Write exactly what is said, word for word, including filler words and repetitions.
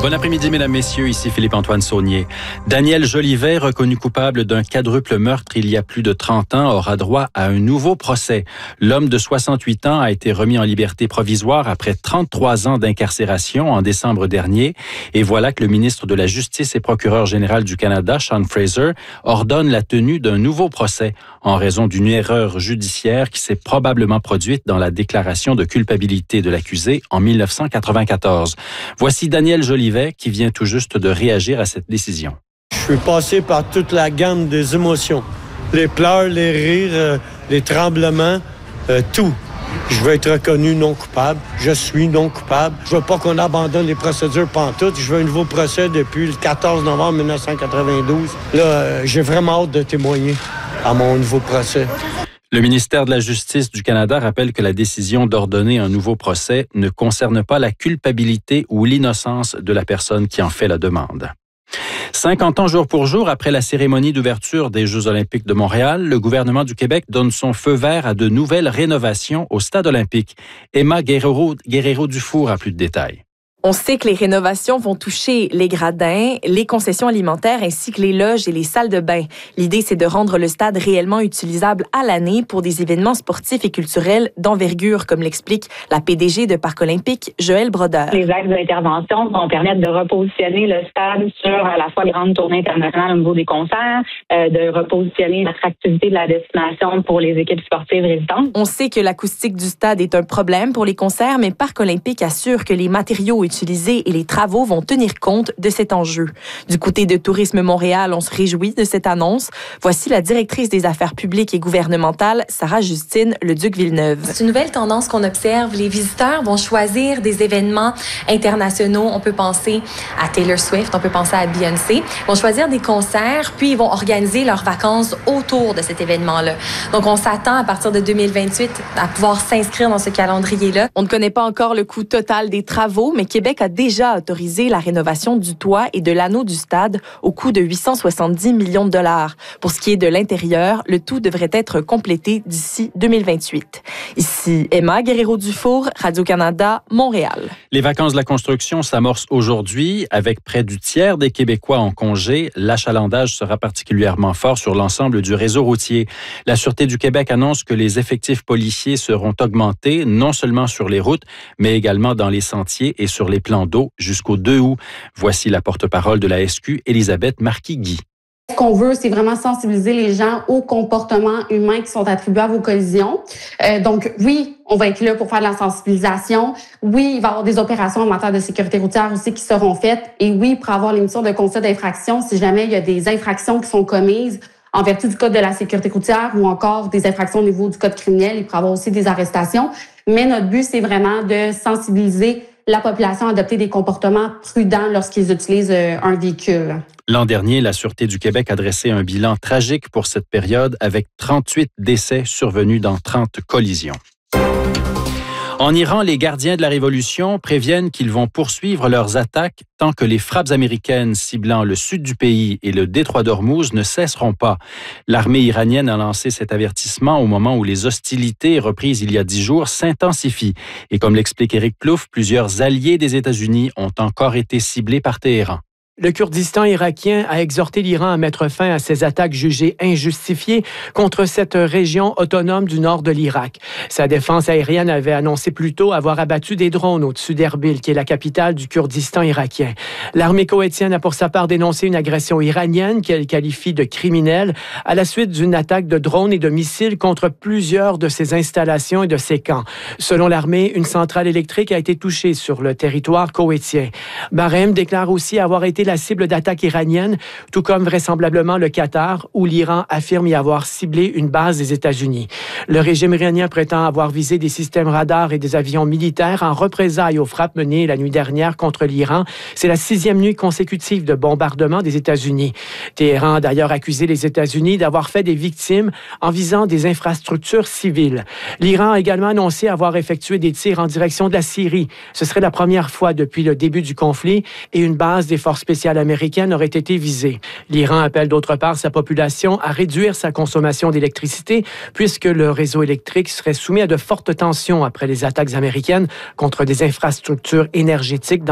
Bon après-midi, mesdames, messieurs. Ici Philippe-Antoine Saunier. Daniel Jolivet, reconnu coupable d'un quadruple meurtre il y a plus de trente ans, aura droit à un nouveau procès. L'homme de soixante-huit ans a été remis en liberté provisoire après trente-trois ans d'incarcération en décembre dernier. Et voilà que le ministre de la Justice et procureur général du Canada, Sean Fraser, ordonne la tenue d'un nouveau procès en raison d'une erreur judiciaire qui s'est probablement produite dans la déclaration de culpabilité de l'accusé en mille neuf cent quatre-vingt-quatorze. Voici Daniel Jolivet qui vient tout juste de réagir à cette décision. Je suis passé par toute la gamme des émotions. Les pleurs, les rires, euh, les tremblements, euh, tout. Je veux être reconnu non coupable. Je suis non coupable. Je veux pas qu'on abandonne les procédures pantoute. Je veux un nouveau procès depuis le quatorze novembre mille neuf cent quatre-vingt-douze. Là, euh, j'ai vraiment hâte de témoigner à mon nouveau procès. Le ministère de la Justice du Canada rappelle que la décision d'ordonner un nouveau procès ne concerne pas la culpabilité ou l'innocence de la personne qui en fait la demande. cinquante ans jour pour jour après la cérémonie d'ouverture des Jeux olympiques de Montréal, le gouvernement du Québec donne son feu vert à de nouvelles rénovations au stade olympique. Emma Guerrero, Guerrero-Dufour a plus de détails. On sait que les rénovations vont toucher les gradins, les concessions alimentaires ainsi que les loges et les salles de bain. L'idée, c'est de rendre le stade réellement utilisable à l'année pour des événements sportifs et culturels d'envergure, comme l'explique la P D G de Parc olympique, Joëlle Brodeur. Les actes d'intervention vont permettre de repositionner le stade sur à la fois les grandes tournées internationales au niveau des concerts, euh, de repositionner l'attractivité de la destination pour les équipes sportives résistantes. On sait que l'acoustique du stade est un problème pour les concerts, mais Parc olympique assure que les matériaux utilisés et les travaux vont tenir compte de cet enjeu. Du côté de Tourisme Montréal, on se réjouit de cette annonce. Voici la directrice des affaires publiques et gouvernementales, Sarah-Justine Leduc-Villeneuve. C'est une nouvelle tendance qu'on observe. Les visiteurs vont choisir des événements internationaux. On peut penser à Taylor Swift, on peut penser à Beyoncé. Ils vont choisir des concerts, puis ils vont organiser leurs vacances autour de cet événement-là. Donc, on s'attend à partir de deux mille vingt-huit à pouvoir s'inscrire dans ce calendrier-là. On ne connaît pas encore le coût total des travaux, mais Québec a déjà autorisé la rénovation du toit et de l'anneau du stade au coût de huit cent soixante-dix millions de dollars. Pour ce qui est de l'intérieur, le tout devrait être complété d'ici deux mille vingt-huit. Ici Emma Guerrero-Dufour, Radio-Canada, Montréal. Les vacances de la construction s'amorcent aujourd'hui. Avec près du tiers des Québécois en congé, l'achalandage sera particulièrement fort sur l'ensemble du réseau routier. La Sûreté du Québec annonce que les effectifs policiers seront augmentés, non seulement sur les routes, mais également dans les sentiers et sur les plans d'eau jusqu'au deux août. Voici la porte-parole de la S Q, Elisabeth Marquis-Guy. Ce qu'on veut, c'est vraiment sensibiliser les gens aux comportements humains qui sont attribués à vos collisions. Euh, donc, oui, on va être là pour faire de la sensibilisation. Oui, il va y avoir des opérations en matière de sécurité routière aussi qui seront faites. Et oui, pour avoir l'émission de constat d'infraction, si jamais il y a des infractions qui sont commises en vertu du code de la sécurité routière ou encore des infractions au niveau du code criminel, il pourra y avoir aussi des arrestations. Mais notre but, c'est vraiment de sensibiliser la population à adopter des comportements prudents lorsqu'ils utilisent un véhicule. L'an dernier, la Sûreté du Québec a dressé un bilan tragique pour cette période avec trente-huit décès survenus dans trente collisions. En Iran, les gardiens de la Révolution préviennent qu'ils vont poursuivre leurs attaques tant que les frappes américaines ciblant le sud du pays et le détroit d'Ormuz ne cesseront pas. L'armée iranienne a lancé cet avertissement au moment où les hostilités reprises il y a dix jours s'intensifient. Et comme l'explique Éric Plouffe, plusieurs alliés des États-Unis ont encore été ciblés par Téhéran. Le Kurdistan irakien a exhorté l'Iran à mettre fin à ses attaques jugées injustifiées contre cette région autonome du nord de l'Irak. Sa défense aérienne avait annoncé plus tôt avoir abattu des drones au-dessus d'Erbil, qui est la capitale du Kurdistan irakien. L'armée koweïtienne a pour sa part dénoncé une agression iranienne qu'elle qualifie de criminelle à la suite d'une attaque de drones et de missiles contre plusieurs de ses installations et de ses camps. Selon l'armée, une centrale électrique a été touchée sur le territoire koweïtien. Bahreïn déclare aussi avoir été la cible d'attaques iraniennes, tout comme vraisemblablement le Qatar, où l'Iran affirme y avoir ciblé une base des États-Unis. Le régime iranien prétend avoir visé des systèmes radars et des avions militaires en représailles aux frappes menées la nuit dernière contre l'Iran. C'est la sixième nuit consécutive de bombardement des États-Unis. Téhéran a d'ailleurs accusé les États-Unis d'avoir fait des victimes en visant des infrastructures civiles. L'Iran a également annoncé avoir effectué des tirs en direction de la Syrie. Ce serait la première fois depuis le début du conflit et une base des forces spéciales américaine aurait été visée. L'Iran appelle d'autre part sa population à réduire sa consommation d'électricité puisque le réseau électrique serait soumis à de fortes tensions après les attaques américaines contre des infrastructures énergétiques dans